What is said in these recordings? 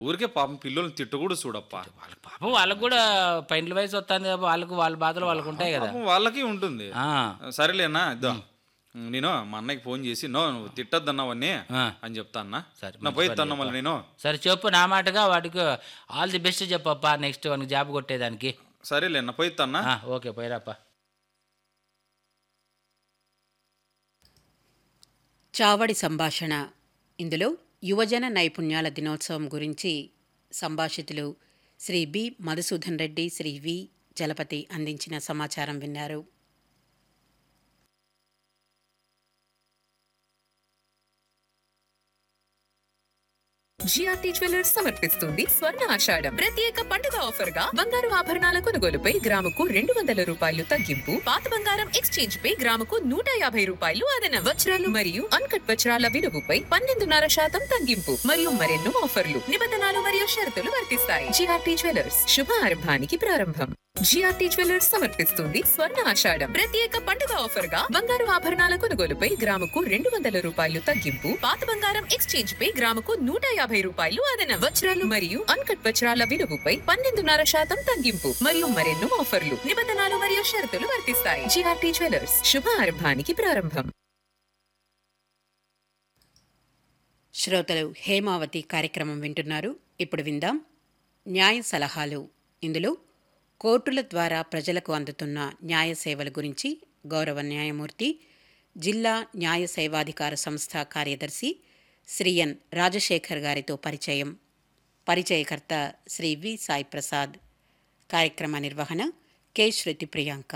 ఊరికే పాపం పిల్లల్ని తిట్టకూడదు చూడప్పా. పాపం వాళ్ళకి కూడా పైంట్ల వయసు వస్తుంది కదా, వాళ్ళకు వాళ్ళ బాధలు వాళ్ళకు ఉంటాయి కదా. పాపం వాళ్ళకి ఉంటుంది. ఆ, సరేలేనా ఇద్దో నేను మా అన్నయ్యకి ఫోన్ చేసి నువ్వు తిట్టద్దన్నావన్నీ ఆ. అని చెప్తా అన్న. సరే, నా మంచి పోయి పని తన్నా మళ్ళీ నేను. సరే చెప్పు, నా మాటగా వాడికి ఆల్ ది బెస్ట్ చెప్పప్పా, నెక్స్ట్ వానికి జాబ్ కొట్టేదానికి. సరేలేనా పోయి తన్నా. ఓకే, పోయిరాప్పా. చావడి సంభాషణ. ఇందులో యువజన నైపుణ్యాల దినోత్సవం గురించి సంభాషితులు శ్రీ బి మధుసూదన్ రెడ్డి, శ్రీ వి జలపతి అందించిన సమాచారం విన్నారు. జిఆర్టీ జ్యువెలర్స్ సమర్పిస్తుంది స్వర్ణ ఆషాఢం ప్రత్యేక పండుగ ఆఫర్ గా బంగారు ఆభరణాల కొనుగోలుపై గ్రాముకు 200 రూపాయలు తగ్గింపు, పాత బంగారం ఎక్స్చేంజ్ పై గ్రాముకు 150 రూపాయలు అదనం, వజ్రాలు మరియు అన్కట్ వజ్రాల విలువపై 12.5% తగ్గింపు మరియు మరెన్నో ఆఫర్లు, నిబంధనలు మరియు షరతులు వర్తిస్తాయి. జిఆర్టీ జ్యువెలర్స్ శుభ ఆరంభానికి ప్రారంభం. జిఆర్టీ జ్యువెలర్స్ సమర్పిస్తుంది స్వర్ణ ఆషాఢం ప్రత్యేక పండుగ ఆఫర్ గా బంగారు ఆభరణాల కొనుగోలుపై గ్రాముకు 200 రూపాయలు తగ్గింపు, పాత బంగారం ఎక్స్చేంజ్ పై గ్రాముకు 150 రూపాయలు అదనం, వజ్రాలు మరియు అన్కట్ వజ్రాల విలువపై 12.5% తగ్గింపు మరియు మరెన్నో ఆఫర్లు, నిబంధనలు మరియు షరతులు వర్తిస్తాయి. జిఆర్టీ జ్యువెలర్స్ శుభ ఆరంభానికి ప్రారంభం. శ్రోతలు హేమావతి కార్యక్రమం వింటున్నారు. ఇప్పుడు విందాం న్యాయ సలహాలు. ఇందులో కోర్టుల ద్వారా ప్రజలకు అందుతున్న న్యాయ సేవల గురించి గౌరవ న్యాయమూర్తి, జిల్లా న్యాయ సేవాధికార సంస్థ కార్యదర్శి శ్రీ ఎన్ రాజశేఖర్ గారితో పరిచయం. పరిచయకర్త శ్రీ వి సాయి ప్రసాద్. కార్యక్రమ నిర్వహణ కె శృతి ప్రియాంక.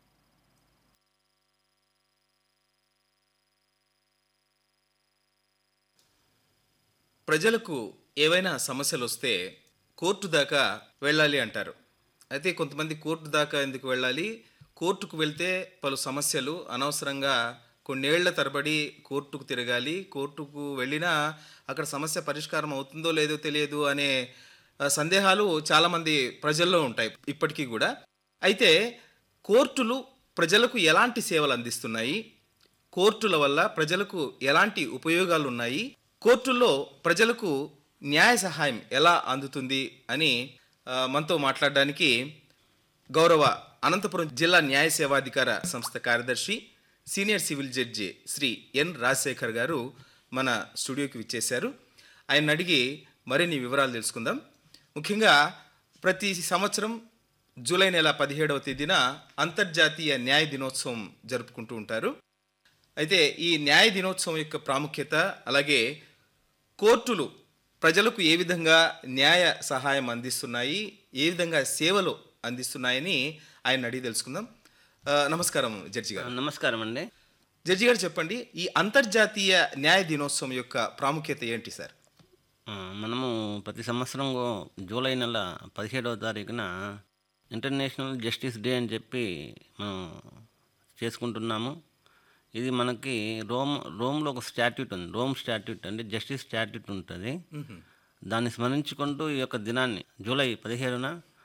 ప్రజలకు ఏవైనా సమస్యలు వస్తే కోర్టు దాకా వెళ్ళాలి అంటారు. అయితే కొంతమంది కోర్టు దాకా ఎందుకు వెళ్ళాలి, కోర్టుకు వెళ్తే పలు సమస్యలు అనవసరంగా కొన్నేళ్ల తరబడి కోర్టుకు తిరగాలి, కోర్టుకు వెళ్ళినా అక్కడ సమస్య పరిష్కారం అవుతుందో లేదో తెలియదు అనే సందేహాలు చాలామంది ప్రజల్లో ఉంటాయి ఇప్పటికీ కూడా. అయితే కోర్టులు ప్రజలకు ఎలాంటి సేవలు అందిస్తున్నాయి, కోర్టుల వల్ల ప్రజలకు ఎలాంటి ఉపయోగాలు ఉన్నాయి, కోర్టుల్లో ప్రజలకు న్యాయ సహాయం ఎలా అందుతుంది అని మనతో మాట్లాడడానికి గౌరవ అనంతపురం జిల్లా న్యాయ సేవాధికార సంస్థ కార్యదర్శి, సీనియర్ సివిల్ జడ్జి శ్రీ ఎన్ రాజశేఖర్ గారు మన స్టూడియోకి విచ్చేశారు. ఆయన అడిగి మరిన్ని వివరాలు తెలుసుకుందాం. ముఖ్యంగా ప్రతి సంవత్సరం జూలై నెల 17వ తేదీన అంతర్జాతీయ న్యాయ దినోత్సవం జరుపుకుంటూ ఉంటారు. అయితే ఈ న్యాయ దినోత్సవం యొక్క ప్రాముఖ్యత, అలాగే కోర్టులు ప్రజలకు ఏ విధంగా న్యాయ సహాయం అందిస్తున్నాయి, ఏ విధంగా సేవలు అందిస్తున్నాయని ఆయన అడిగి తెలుసుకుందాం. నమస్కారం జడ్జి గారు. నమస్కారం అండి. జడ్జి గారు చెప్పండి, ఈ అంతర్జాతీయ న్యాయ దినోత్సవం యొక్క ప్రాముఖ్యత ఏంటి సార్? మనము ప్రతి సంవత్సరం జూలై నెల 17వ తారీఖున ఇంటర్నేషనల్ జస్టిస్ డే అని చెప్పి మనం చేసుకుంటున్నాము. ఇది మనకి రోమ్లో ఒక స్టాట్యూట్ ఉంది, రోమ్ స్టాట్యూట్ అంటే జస్టిస్ స్టాట్యూట్ ఉంటుంది. దాన్ని స్మరించుకుంటూ ఈ యొక్క దినాన్ని జూలై 17న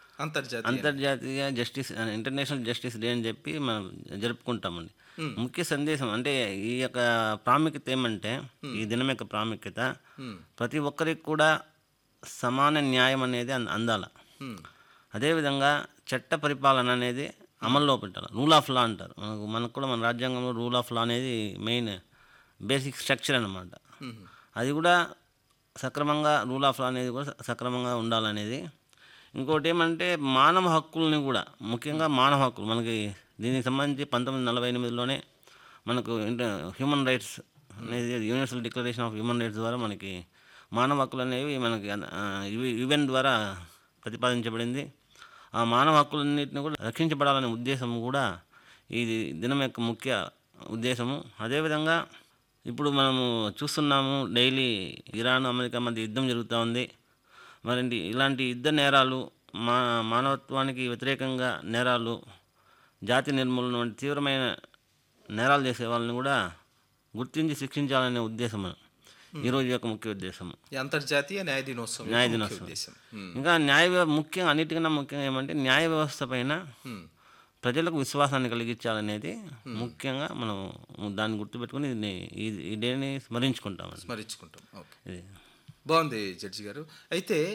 అంతర్జాతీయ జస్టిస్ ఇంటర్నేషనల్ జస్టిస్ డే అని చెప్పి మనం జరుపుకుంటామండి. ముఖ్య సందేశం అంటే ఈ యొక్క ప్రాముఖ్యత ఏమంటే, ఈ దినం యొక్క ప్రాముఖ్యత ప్రతి ఒక్కరికి కూడా సమాన న్యాయం అనేది అందాల. అదేవిధంగా చట్ట పరిపాలన అనేది అమల్లో పెట్టాలి. రూల్ ఆఫ్ లా అంటారు. మనకు కూడా మన రాజ్యాంగంలో రూల్ ఆఫ్ లా అనేది మెయిన్ బేసిక్ స్ట్రక్చర్ అన్నమాట. అది కూడా సక్రమంగా రూల్ ఆఫ్ లా అనేది కూడా సక్రమంగా ఉండాలనేది. ఇంకోటి ఏమంటే మానవ హక్కుల్ని కూడా, ముఖ్యంగా మానవ హక్కులు మనకి దీనికి సంబంధించి 1948లోనే మనకు హ్యూమన్ రైట్స్ అనేది universal declaration of human rights ద్వారా మనకి మానవ హక్కులు అనేవి మనకి యుఎన్ ద్వారా ప్రతిపాదించబడింది. ఆ మానవ హక్కులన్నింటినీ కూడా రక్షించబడాలనే ఉద్దేశం కూడా ఈ దినం యొక్క ముఖ్య ఉద్దేశము. అదేవిధంగా ఇప్పుడు మనము చూస్తున్నాము, డైలీ ఇరాన్ అమెరికా మధ్య యుద్ధం జరుగుతూ ఉంది. మరి ఇలాంటి యుద్ధ నేరాలు, మానవత్వానికి వ్యతిరేకంగా నేరాలు, జాతి నిర్మూలన వంటి తీవ్రమైన నేరాలు చేసే వాళ్ళని కూడా గుర్తించి శిక్షించాలనే ఉద్దేశం ఈరోజు యొక్క ముఖ్య ఉద్దేశం అంతర్జాతీయ న్యాయ దినోత్సవం. ఇంకా ముఖ్యంగా అన్నిటికన్నా ముఖ్యంగా ఏమంటే న్యాయ వ్యవస్థ పైన ప్రజలకు విశ్వాసాన్ని కలిగించాలనేది ముఖ్యంగా మనం దాన్ని గుర్తుపెట్టుకుని ఈ డేని స్మరించుకుంటాం. ఇది బాగుంది జడ్జి గారు. అయితే